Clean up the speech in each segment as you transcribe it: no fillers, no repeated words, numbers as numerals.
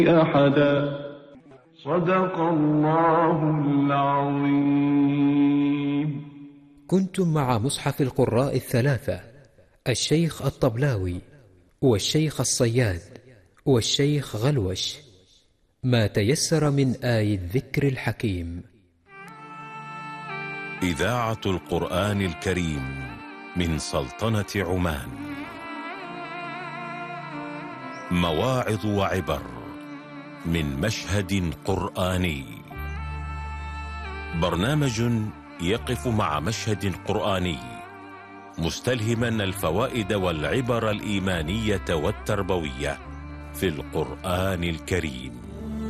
أحدا. صدق الله العظيم. كنتم مع مصحف القراء الثلاثة، الشيخ الطبلاوي والشيخ الصياد والشيخ غلوش، ما تيسر من آي الذكر الحكيم. إذاعة القرآن الكريم من سلطنة عمان. مواعظ وعبر من مشهد قرآني. برنامج يقف مع مشهد قرآني مستلهما الفوائد والعبر الإيمانية والتربوية في القرآن الكريم.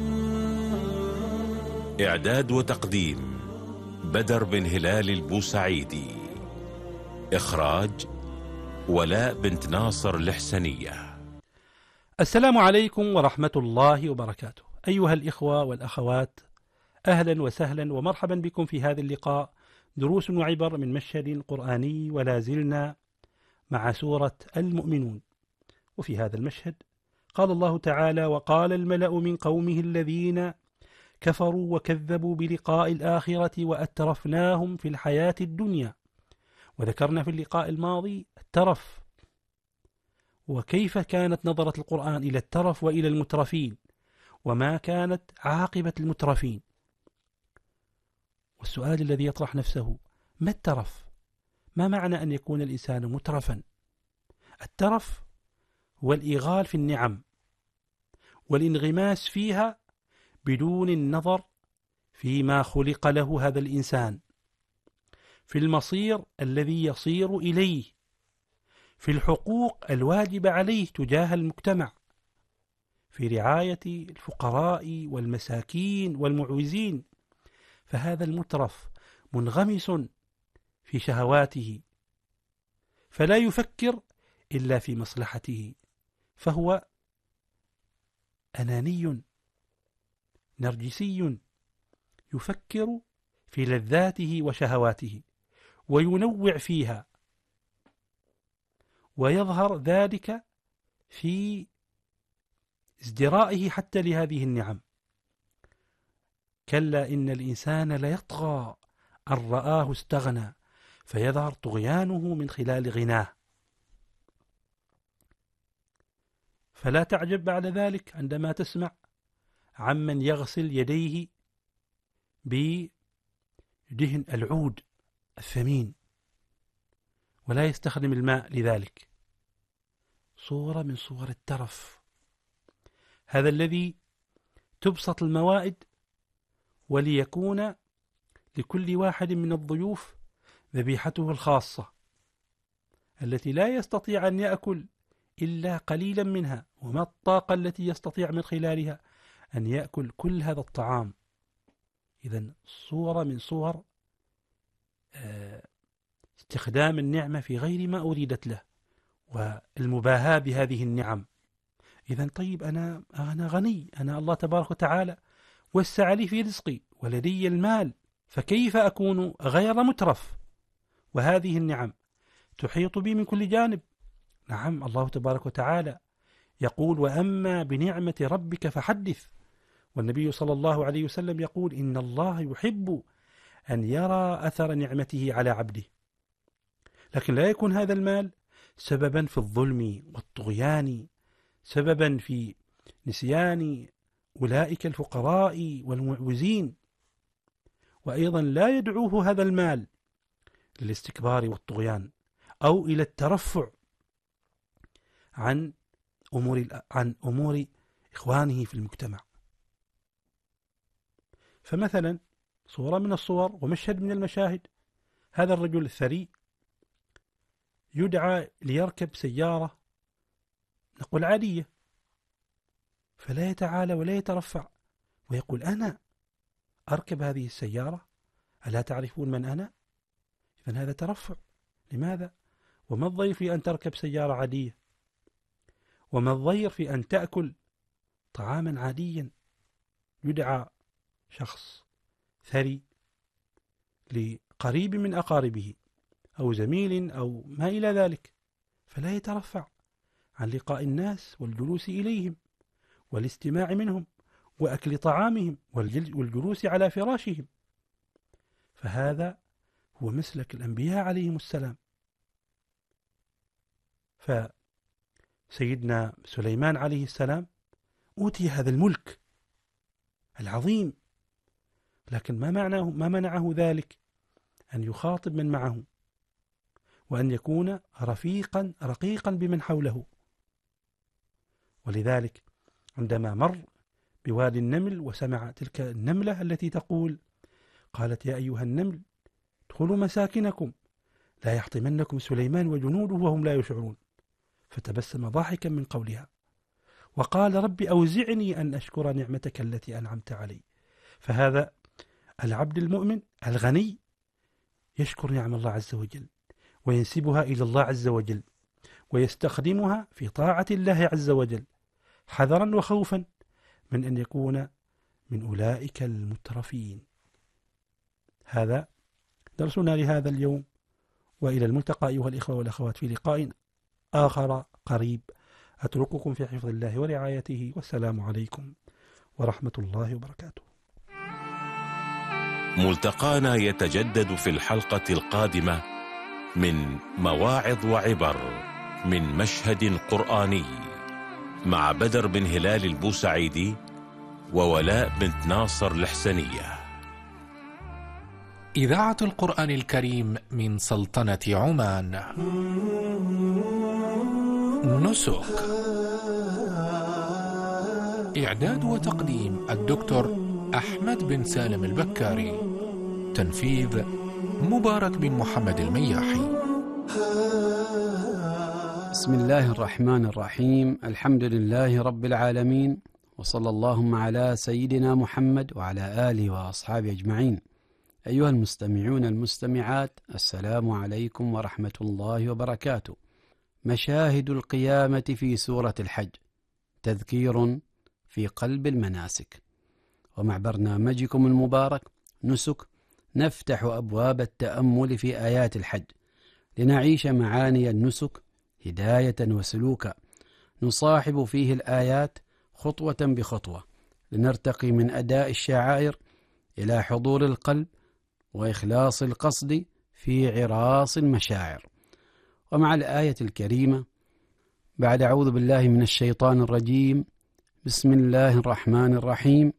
إعداد وتقديم بدر بن هلال البوسعيدي. إخراج ولاء بنت ناصر الحسنية. السلام عليكم ورحمة الله وبركاته. أيها الإخوة والأخوات، أهلا وسهلا ومرحبا بكم في هذا اللقاء، دروس وعبر من مشهد قرآني، ولا زلنا مع سورة المؤمنون. وفي هذا المشهد قال الله تعالى: وقال الملأ من قومه الذين كفروا وكذبوا بلقاء الآخرة وأترفناهم في الحياة الدنيا. وذكرنا في اللقاء الماضي الترف، وكيف كانت نظرة القرآن إلى الترف وإلى المترفين، وما كانت عاقبة المترفين. والسؤال الذي يطرح نفسه: ما الترف؟ ما معنى أن يكون الإنسان مترفا؟ الترف هو الإغال في النعم والانغماس فيها بدون النظر فيما خلق له هذا الإنسان، في المصير الذي يصير إليه، في الحقوق الواجبة عليه تجاه المجتمع، في رعاية الفقراء والمساكين والمعوزين. فهذا المترف منغمس في شهواته، فلا يفكر إلا في مصلحته، فهو أناني نرجسي يفكر في لذاته وشهواته وينوع فيها، ويظهر ذلك في ازدرائه حتى لهذه النعم. كلا إن الإنسان ليطغى أن رآه استغنى، فيظهر طغيانه من خلال غناه. فلا تعجب بعد ذلك عندما تسمع عمن يغسل يديه بدهن العود الثمين ولا يستخدم الماء لذلك. صورة من صور الترف. هذا الذي تبسط الموائد وليكون لكل واحد من الضيوف ذبيحته الخاصة التي لا يستطيع أن يأكل إلا قليلا منها، وما الطاقة التي يستطيع من خلالها أن يأكل كل هذا الطعام. إذن صورة من صور استخدام النعمة في غير ما أريدت له، والمباهاة بهذه النعم. إذن طيب، أنا غني، أنا الله تبارك وتعالى وسع لي في رزقي ولدي المال، فكيف أكون غير مترف وهذه النعم تحيط بي من كل جانب؟ نعم، الله تبارك وتعالى يقول: وأما بنعمة ربك فحدث. والنبي صلى الله عليه وسلم يقول: إن الله يحب أن يرى أثر نعمته على عبده. لكن لا يكون هذا المال سببا في الظلم والطغيان، سببا في نسيان أولئك الفقراء والمعوزين، وأيضا لا يدعوه هذا المال للاستكبار والطغيان أو إلى الترفع عن أمور إخوانه في المجتمع. فمثلا صورة من الصور ومشهد من المشاهد: هذا الرجل الثري يدعى ليركب سيارة نقول عادية، فلا يتعالى ولا يترفع ويقول: أنا أركب هذه السيارة، ألا تعرفون من أنا؟ إذن هذا ترفع. لماذا؟ وما الضير في أن تركب سيارة عادية؟ وما الضير في أن تأكل طعاما عاديا؟ يدعى شخص ثري لقريب من أقاربه أو زميل أو ما إلى ذلك، فلا يترفع عن لقاء الناس والجلوس إليهم والاستماع منهم وأكل طعامهم والجلوس على فراشهم. فهذا هو مسلك الأنبياء عليهم السلام. فسيدنا سليمان عليه السلام أوتي هذا الملك العظيم، لكن ما منعه ذلك أن يخاطب من معه، وأن يكون رقيقا بمن حوله. ولذلك عندما مر بوادي النمل وسمع تلك النملة التي تقول، قالت: يا أيها النمل ادخلوا مساكنكم لا يحطمنكم سليمان وجنوده وهم لا يشعرون، فتبسم ضاحكا من قولها وقال: رب أوزعني أن أشكر نعمتك التي أنعمت علي. فهذا العبد المؤمن الغني يشكر نعم الله عز وجل وينسبها إلى الله عز وجل ويستخدمها في طاعة الله عز وجل، حذرا وخوفا من أن يكون من أولئك المترفين. هذا درسنا لهذا اليوم، وإلى الملتقى أيها الإخوة والأخوات في لقاء آخر قريب. أترككم في حفظ الله ورعايته، والسلام عليكم ورحمة الله وبركاته. ملتقانا يتجدد في الحلقة القادمة من مواعظ وعبر من مشهد قرآني مع بدر بن هلال البوسعيدي وولاء بنت ناصر الحسنية. إذاعة القرآن الكريم من سلطنة عمان. نسك. إعداد وتقديم الدكتور أحمد بن سالم البكاري. تنفيذ مبارك بن محمد المياحي. بسم الله الرحمن الرحيم. الحمد لله رب العالمين، وصلى اللهم على سيدنا محمد وعلى آله وأصحابه أجمعين. أيها المستمعون المستمعات، السلام عليكم ورحمة الله وبركاته. مشاهد القيامة في سورة الحج، تذكير في قلب المناسك. ومع برنامجكم المبارك نسك، نفتح أبواب التأمل في آيات الحج لنعيش معاني النسك هداية وسلوكا، نصاحب فيه الآيات خطوة بخطوة، لنرتقي من أداء الشعائر إلى حضور القلب وإخلاص القصد في عراص المشاعر. ومع الآية الكريمة بعد أعوذ بالله من الشيطان الرجيم، بسم الله الرحمن الرحيم: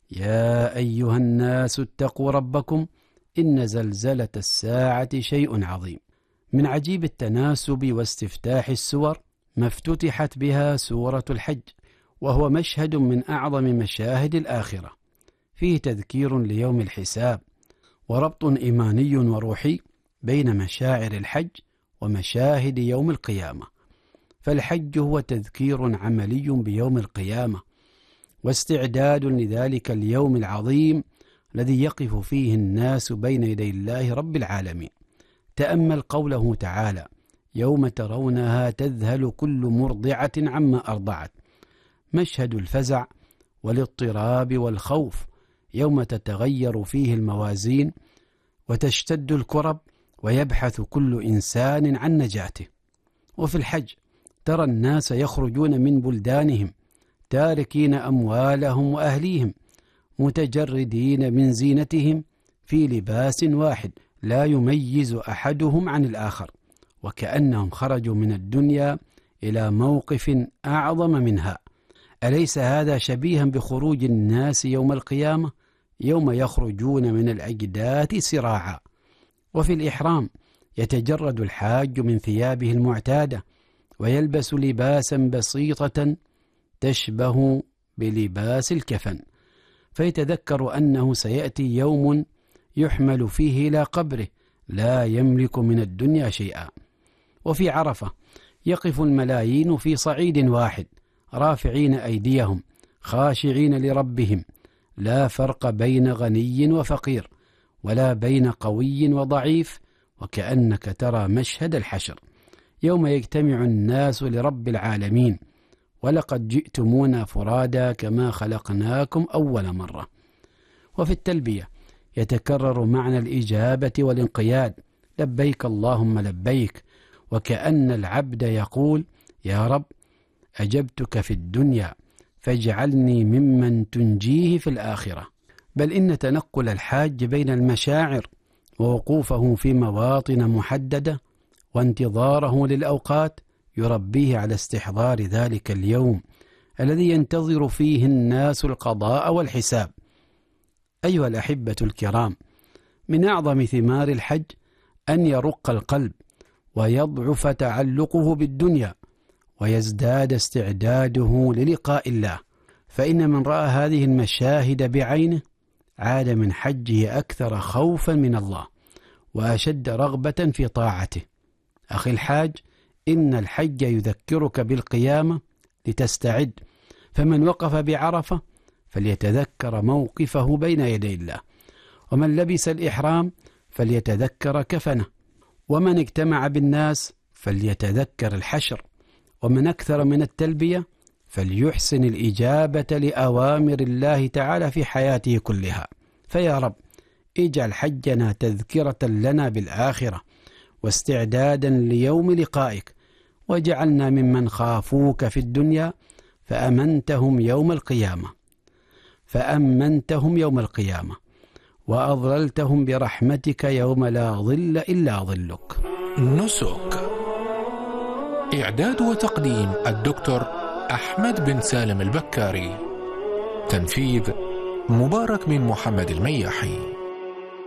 يا أيها الناس اتقوا ربكم إن زلزلة الساعة شيء عظيم. من عجيب التناسب واستفتاح السور ما افتتحت بها سورة الحج، وهو مشهد من أعظم مشاهد الآخرة، فيه تذكير ليوم الحساب وربط إيماني وروحي بين مشاعر الحج ومشاهد يوم القيامة. فالحج هو تذكير عملي بيوم القيامة واستعداد لذلك اليوم العظيم الذي يقف فيه الناس بين يدي الله رب العالمين. تأمل قوله تعالى: يوم ترونها تذهل كل مرضعة عما أرضعت. مشهد الفزع والاضطراب والخوف يوم تتغير فيه الموازين وتشتد الكرب ويبحث كل إنسان عن نجاته. وفي الحج ترى الناس يخرجون من بلدانهم تاركين أموالهم وأهليهم، متجردين من زينتهم في لباس واحد لا يميز أحدهم عن الآخر، وكأنهم خرجوا من الدنيا إلى موقف أعظم منها. أليس هذا شبيها بخروج الناس يوم القيامة، يوم يخرجون من الأجداث سراعا؟ وفي الإحرام يتجرد الحاج من ثيابه المعتادة ويلبس لباسا بسيطة تشبه بلباس الكفن، فيتذكر أنه سيأتي يوم يحمل فيه إلى قبره لا يملك من الدنيا شيئا. وفي عرفة يقف الملايين في صعيد واحد رافعين أيديهم خاشعين لربهم، لا فرق بين غني وفقير ولا بين قوي وضعيف، وكأنك ترى مشهد الحشر يوم يجتمع الناس لرب العالمين: ولقد جئتمونا فرادا كما خلقناكم أول مرة. وفي التلبية يتكرر معنى الإجابة والانقياد: لبيك اللهم لبيك، وكأن العبد يقول: يا رب أجبتك في الدنيا فاجعلني ممن تنجيه في الآخرة. بل إن تنقل الحاج بين المشاعر ووقوفه في مواطن محددة وانتظاره للأوقات يربيه على استحضار ذلك اليوم الذي ينتظر فيه الناس القضاء والحساب. أيها الأحبة الكرام، من أعظم ثمار الحج أن يرق القلب ويضعف تعلقه بالدنيا ويزداد استعداده للقاء الله، فإن من رأى هذه المشاهد بعينه عاد من حجه أكثر خوفا من الله وأشد رغبة في طاعته. أخي الحاج، إن الحج يذكرك بالقيامة لتستعد، فمن وقف بعرفة فليتذكر موقفه بين يدي الله، ومن لبس الإحرام فليتذكر كفنه، ومن اجتمع بالناس فليتذكر الحشر، ومن أكثر من التلبية فليحسن الإجابة لأوامر الله تعالى في حياته كلها. فيا رب اجعل حجنا تذكرة لنا بالآخرة واستعدادا ليوم لقائك، وجعلنا ممن خافوك في الدنيا فأمنتهم يوم القيامة وأظللتهم برحمتك يوم لا ظل إلا ظلك. نسك. إعداد وتقديم الدكتور أحمد بن سالم البكاري. تنفيذ مبارك بن محمد المياحي.